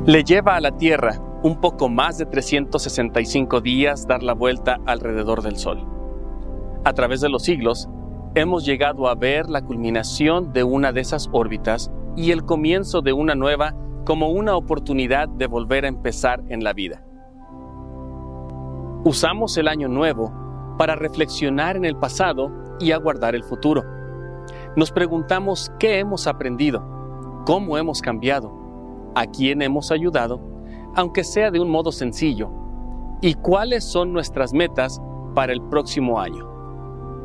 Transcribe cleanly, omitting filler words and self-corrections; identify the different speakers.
Speaker 1: Le lleva a la Tierra un poco más de 365 días dar la vuelta alrededor del Sol. A través de los siglos, hemos llegado a ver la culminación de una de esas órbitas y el comienzo de una nueva como una oportunidad de volver a empezar en la vida. Usamos el año nuevo para reflexionar en el pasado y aguardar el futuro. Nos preguntamos qué hemos aprendido, cómo hemos cambiado, a quién hemos ayudado, aunque sea de un modo sencillo, y cuáles son nuestras metas para el próximo año.